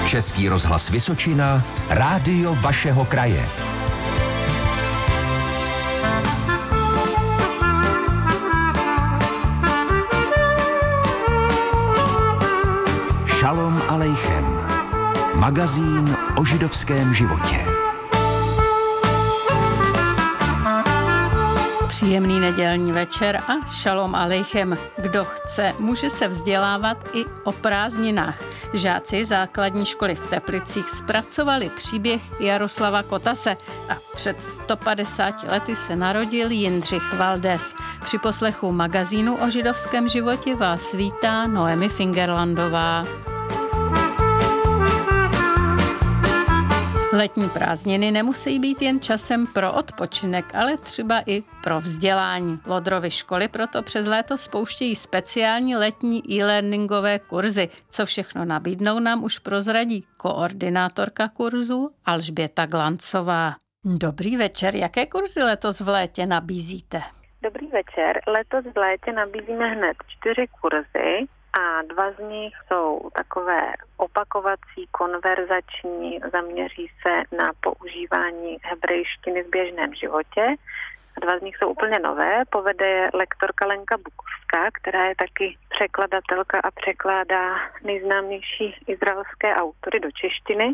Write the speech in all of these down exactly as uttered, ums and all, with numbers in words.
Český rozhlas Vysočina, rádio vašeho kraje. Šalom alejchem. Magazín o židovském životě. Příjemný nedělní večer a šalom alejchem. Kdo chce, může se vzdělávat i o prázdninách. Žáci základní školy v Teplicích zpracovali příběh Jaroslava Kotase a před sto padesáti lety se narodil Jindřich Valdés. Při poslechu magazínu o židovském životě vás vítá Noemi Fingerlandová. Letní prázdniny nemusí být jen časem pro odpočinek, ale třeba i pro vzdělání. Lodrovy školy proto přes léto spouštějí speciální letní e-learningové kurzy. Co všechno nabídnou, nám už prozradí koordinátorka kurzu Alžběta Glancová. Dobrý večer, jaké kurzy letos v létě nabízíte? Dobrý večer, letos v létě nabízíme hned čtyři kurzy. A dva z nich jsou takové opakovací, konverzační, zaměří se na používání hebrejštiny v běžném životě. A dva z nich jsou úplně nové. Povede je lektorka Lenka Bukovská, která je taky překladatelka a překládá nejznámější izraelské autory do češtiny.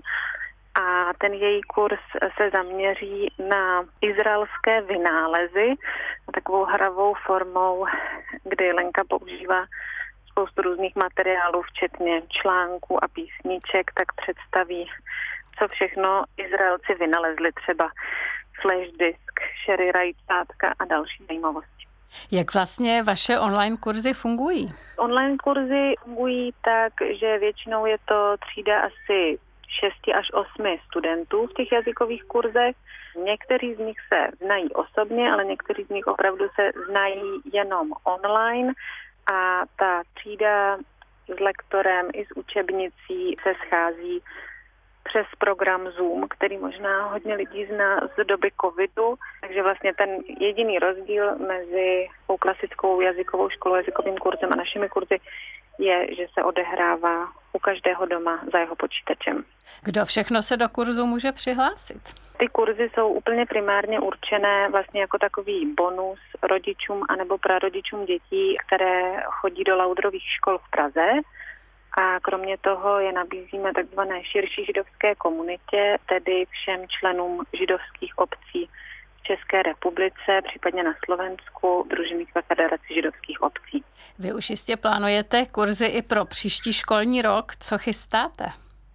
A ten její kurz se zaměří na izraelské vynálezy, takovou hravou formou, kdy Lenka používá spoustu různých materiálů, včetně článků a písniček, tak představí, co všechno Izraelci vynalezli, třeba flash disk, sherry rajtátka a další zajímavosti. Jak vlastně vaše online kurzy fungují? Online kurzy fungují tak, že většinou je to třída asi šesti až osmi studentů v těch jazykových kurzech. Někteří z nich se znají osobně, ale někteří z nich opravdu se znají jenom online. A ta třída s lektorem i s učebnicí se schází přes program Zoom, který možná hodně lidí zná z doby covidu. Takže vlastně ten jediný rozdíl mezi tou klasickou jazykovou školou, jazykovým kurzem a našimi kurzy je, že se odehrává u každého doma za jeho počítačem. Kdo všechno se do kurzu může přihlásit? Ty kurzy jsou úplně primárně určené vlastně jako takový bonus rodičům anebo prarodičům dětí, které chodí do Laudrových škol v Praze. A kromě toho je nabízíme takzvané širší židovské komunitě, tedy všem členům židovských obcí v České republice, případně na Slovensku, Družinnictva Federace židovských obcí. Vy už jistě plánujete kurzy i pro příští školní rok. Co chystáte?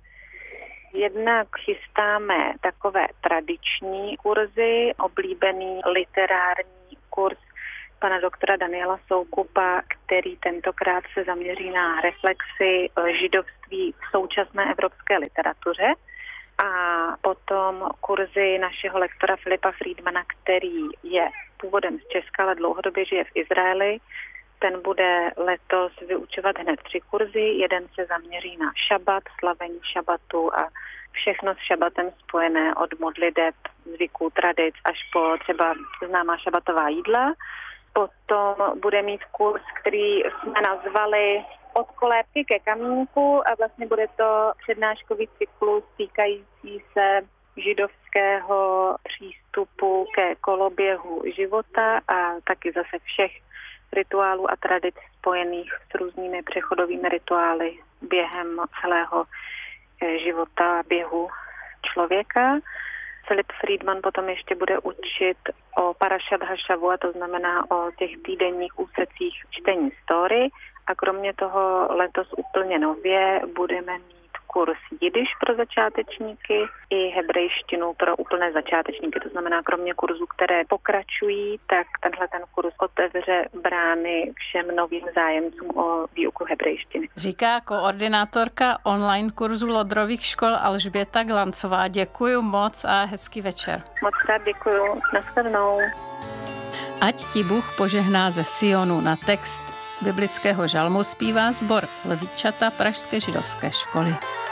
Jednak chystáme takové tradiční kurzy, oblíbený literární kurz pana doktora Daniela Soukupa, který tentokrát se zaměří na reflexi židovství v současné evropské literatuře. A potom kurzy našeho lektora Filipa Friedmana, který je původem z Česka, ale dlouhodobě žije v Izraeli. Ten bude letos vyučovat hned tři kurzy. Jeden se zaměří na šabat, slavení šabatu a všechno s šabatem spojené od modliteb, zvyků, tradic až po třeba známá šabatová jídla. Potom bude mít kurz, který jsme nazvali Od kolébky ke kamínku a vlastně bude to přednáškový cyklus týkající se židovského přístupu ke koloběhu života a taky zase všech rituálů a tradic spojených s různými přechodovými rituály během celého života, běhu člověka. Filip Friedman potom ještě bude učit o Parashat HaShavua, to znamená o těch týdenních úsecích čtení story. A kromě toho letos úplně nově budeme mít kurz jidiš pro začátečníky i hebrejštinu pro úplné začátečníky. To znamená, kromě kurzů, které pokračují, tak tenhle ten kurz otevře brány všem novým zájemcům o výuku hebrejštiny. Říká koordinátorka online kurzu Lodrových škol Alžběta Glancová. Děkuju moc a hezký večer. Moc krát děkuju. Nashledanou. Ať ti Bůh požehná ze Sionu. Na text biblického žalmu zpívá sbor Lvíčata Pražské židovské školy.